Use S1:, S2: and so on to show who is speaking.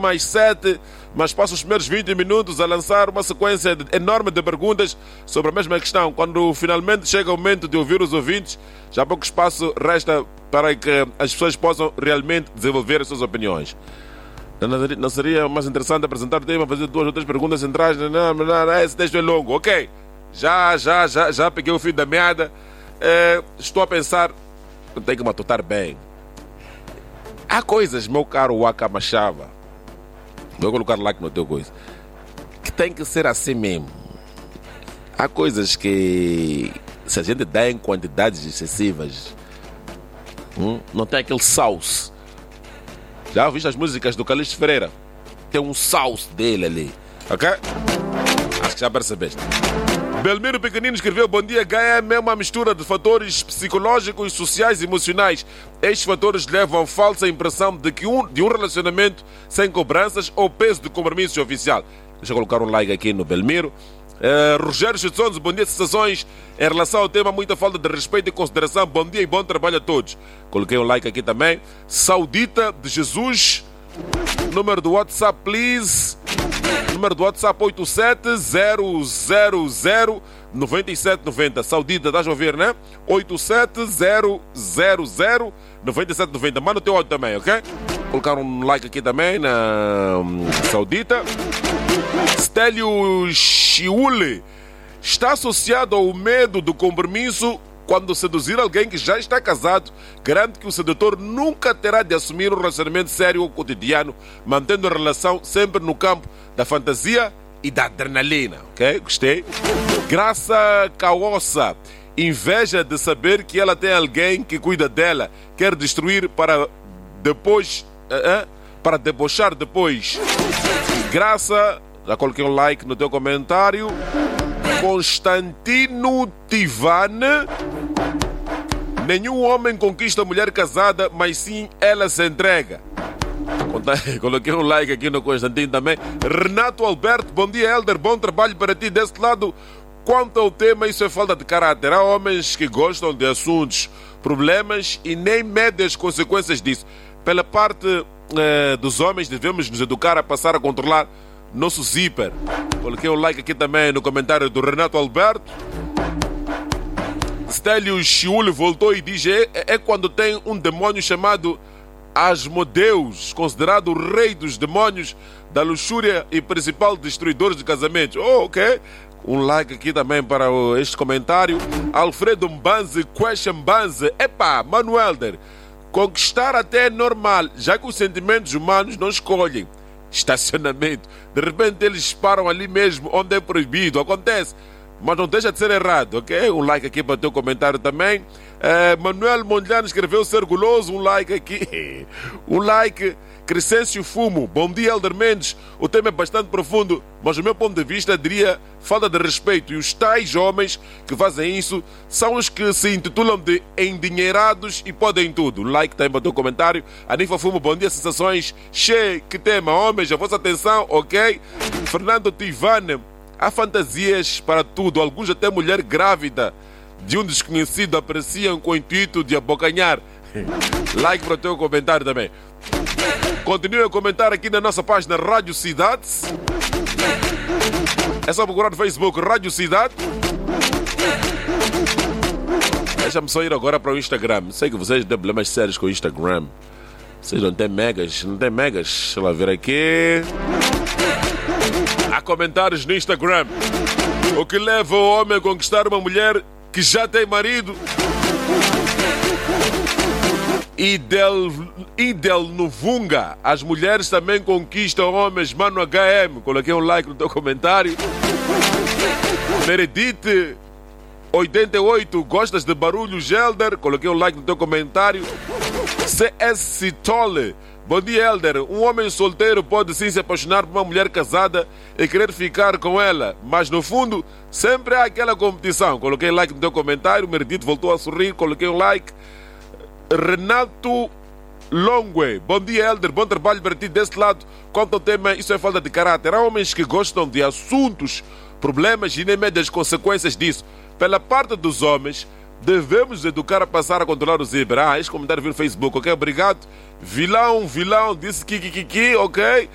S1: mais 7, mas passo os primeiros 20 minutos a lançar uma sequência enorme de perguntas sobre a mesma questão. Quando finalmente chega o momento de ouvir os ouvintes, já pouco espaço resta para que as pessoas possam realmente desenvolver as suas opiniões. Não seria mais interessante apresentar o tema, fazer 2 ou 3 perguntas centrais? Não, esse texto é longo. Ok, já peguei o fio da meada. Estou a pensar, tenho que matutar bem. Há coisas, meu caro Waka Machava, vou colocar like no teu coisa, que tem que ser assim mesmo. Há coisas que, se a gente dá em quantidades excessivas, não tem aquele sauce. Já ouviste as músicas do Calixto Ferreira? Tem um sauce dele ali, ok? Acho que já percebeste. Belmiro Pequenino escreveu: bom dia, HM é uma mistura de fatores psicológicos, sociais e emocionais. Estes fatores levam a falsa impressão de um relacionamento sem cobranças ou peso de compromisso oficial. Deixa eu colocar um like aqui no Belmiro. Rogério Chitsonzo, bom dia, sensações. Em relação ao tema, muita falta de respeito e consideração. Bom dia e bom trabalho a todos. Coloquei um like aqui também. Saudita de Jesus, número do WhatsApp, please. Número do WhatsApp 87-000-9790. Saudita, estás a ouvir, né? 87-000-9790. Manda o teu áudio também, ok? Colocar um like aqui também na Saudita. Stélio Chiule está associado ao medo do compromisso. Quando seduzir alguém que já está casado, garante que o sedutor nunca terá de assumir um relacionamento sério ou cotidiano, mantendo a relação sempre no campo da fantasia e da adrenalina. Ok? Gostei. Graça Caossa, inveja de saber que ela tem alguém que cuida dela, quer destruir para depois, para debochar depois. Graça, já coloquei um like no teu comentário. Constantino Tivane, nenhum homem conquista mulher casada, mas sim ela se entrega. Coloquei um like aqui no Constantino também. Renato Alberto, bom dia, Helder, bom trabalho para ti deste lado. Quanto ao tema, isso é falta de caráter. Há homens que gostam de assuntos, problemas e nem medem as consequências disso. Pela parte dos homens, devemos nos educar a passar a controlar nosso zíper. Coloquei um like aqui também no comentário do Renato Alberto. Stélio Chiule voltou e diz: é quando tem um demônio chamado Asmodeus, considerado o rei dos demônios da luxúria e principal destruidor de casamentos. Oh, ok. Um like aqui também para este comentário. Alfredo Mbanze, Question Mbanze. Epá, Manuelder, conquistar até é normal, já que os sentimentos humanos não escolhem estacionamento. De repente eles param ali mesmo onde é proibido. Acontece, mas não deixa de ser errado, ok? Um like aqui para o teu comentário também. Manuel Mondlane escreveu: ser guloso. Um like aqui. Um like. Crescêncio Fumo, bom dia, Helder Mendes. O tema é bastante profundo, mas do meu ponto de vista diria falta de respeito, e os tais homens que fazem isso são os que se intitulam de endinheirados e podem tudo. Like também para o teu comentário. Anifa Fumo, bom dia, sensações. Che, que tema, homens, a vossa atenção, ok? Fernando Tivane, há fantasias para tudo, alguns até mulher grávida de um desconhecido apreciam com o intuito de abocanhar. Like para o teu comentário também. Continue a comentar aqui na nossa página Rádio Cidade. É só procurar no Facebook Rádio Cidade. Deixa-me só ir agora para o Instagram. Sei que vocês têm problemas sérios com o Instagram. Vocês não têm megas? Não têm megas? Deixa eu lá ver aqui. Há comentários no Instagram. O que leva o homem a conquistar uma mulher que já tem marido? Idel Nuvunga, as mulheres também conquistam homens, mano HM. Coloquei um like no teu comentário. Meredith 88, gostas de barulho, Helder? Coloquei um like no teu comentário. CS Citole, bom dia, Helder. Um homem solteiro pode sim se apaixonar por uma mulher casada e querer ficar com ela, mas no fundo sempre há aquela competição. Coloquei like no teu comentário. Meredith voltou a sorrir, coloquei um like. Renato Longwe, bom dia, Helder, bom trabalho para ti deste lado. Quanto ao tema, isso é falta de caráter. Há homens que gostam de assuntos, problemas e nem medem as consequências disso. Pela parte dos homens, devemos educar a passar a controlar o zíper. Este comentário viu no Facebook, ok? Obrigado. Vilão, disse que, ok?